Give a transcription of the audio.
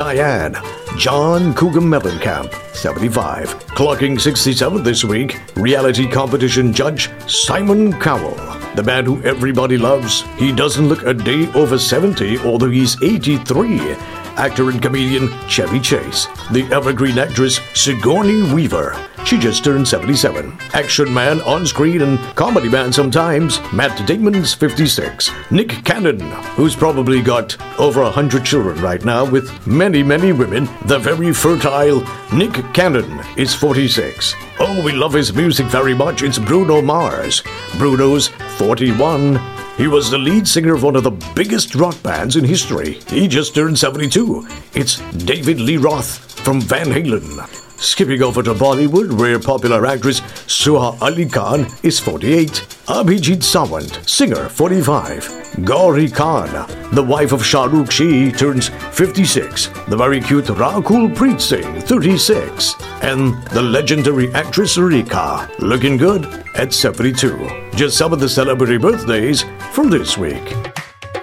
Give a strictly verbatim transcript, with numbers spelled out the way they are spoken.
Diane. John Cougar Mellencamp, seventy-five. Clocking sixty-seven this week, reality competition judge Simon Cowell. The man who everybody loves. He doesn't look a day over seventy, although he's eighty-three. Actor and comedian Chevy Chase. The evergreen actress Sigourney Weaver. She just turned seventy-seven. Action man on screen and comedy man sometimes. Matt Damon's fifty-six. Nick Cannon, who's probably got over one hundred children right now with many, many women. The very fertile Nick Cannon is forty-six. Oh, we love his music very much. It's Bruno Mars. Bruno's forty-one. He was the lead singer of one of the biggest rock bands in history. He just turned seventy-two. It's David Lee Roth from Van Halen. Skipping over to Bollywood, where popular actress Suha Ali Khan is forty-eight. Abhijit Sawant, singer, forty-five. Gauri Khan, the wife of Shah Rukh, she turns fifty-six. The very cute Rakul Preet Singh, thirty-six. And the legendary actress Rika, looking good at seventy-two. Just some of the celebrity birthdays from this week.